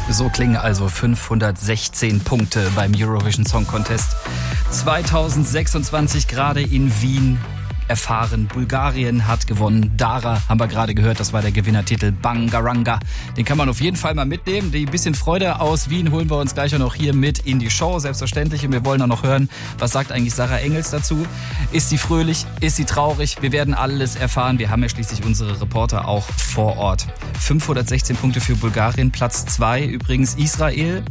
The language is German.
So klingen also 516 Punkte beim Eurovision Song Contest 2026 gerade in Wien erfahren. Bulgarien hat gewonnen. Dara haben wir gerade gehört, das war der Gewinnertitel Bangaranga. Den kann man auf jeden Fall mal mitnehmen. Die bisschen Freude aus Wien holen wir uns gleich auch noch hier mit in die Show, selbstverständlich. Und wir wollen auch noch hören, was sagt eigentlich Sarah Engels dazu? Ist sie fröhlich? Ist sie traurig? Wir werden alles erfahren. Wir haben ja schließlich unsere Reporter auch vor Ort. 516 Punkte für Bulgarien, Platz 2 übrigens Israel.